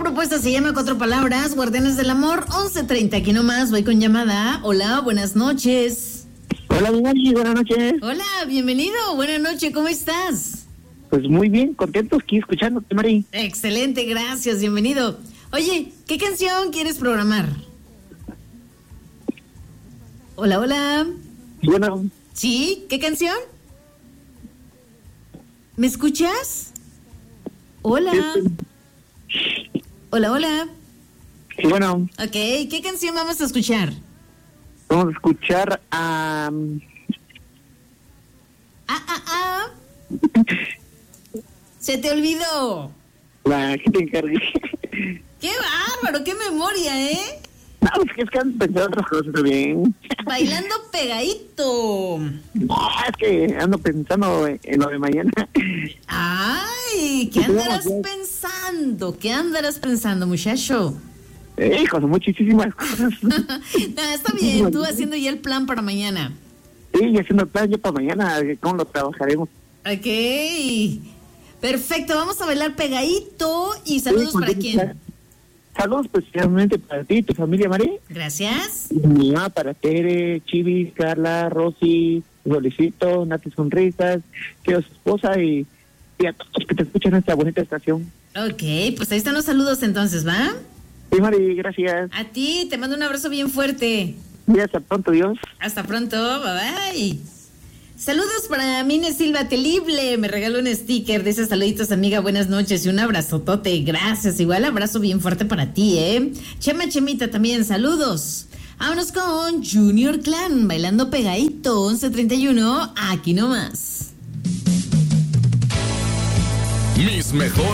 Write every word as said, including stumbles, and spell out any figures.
propuesta se llama Cuatro Palabras, Guardianes del Amor, once treinta, aquí nomás, voy con llamada. Hola, buenas noches. Hola, Mari, buenas noches. Hola, bienvenido, buenas noches, ¿cómo estás? Pues muy bien, contento aquí escuchándote, Mari. Excelente, gracias, bienvenido. Oye, ¿qué canción quieres programar? Hola, hola. Bueno. ¿Sí? ¿Qué canción? ¿Me escuchas? Hola. Este... Hola, hola. Sí, bueno. Ok, ¿qué canción vamos a escuchar? Vamos a escuchar a... Um... Ah, ah, ah. Se te olvidó. La que te encargué. ¡Qué bárbaro! ¡Qué memoria, eh! No, es que es que han pensado otras cosas también. Bailando pegadito. No, es que ando pensando en lo de mañana. ¡Ay! ¿Qué andarás pensando? ¿Qué andarás pensando, muchacho? Eh, con muchísimas cosas. No, está bien, tú haciendo ya el plan para mañana. Sí, haciendo el plan ya para mañana, ¿cómo lo trabajaremos? Ok. Perfecto, vamos a bailar pegadito. ¿Y saludos sí, para quién? Saludos especialmente para ti y tu familia, Mari. Gracias. Mi mamá, para Tere, Chivis, Carla, Rosy, Solicito, Nati Sonrisas, quiero su esposa y, y a todos que te escuchan en esta bonita estación. Ok, pues ahí están los saludos entonces, ¿va? Sí, Mari, gracias. A ti, te mando un abrazo bien fuerte. Y hasta pronto, Dios. Hasta pronto, bye bye. Saludos para Mine Silva Telible, me regaló un sticker, dice saluditos amiga, buenas noches y un abrazotote, gracias, igual abrazo bien fuerte para ti, eh. Chema Chemita también, saludos. Vámonos con Junior Clan, bailando pegadito, once treinta y uno, aquí nomás. Mis mejores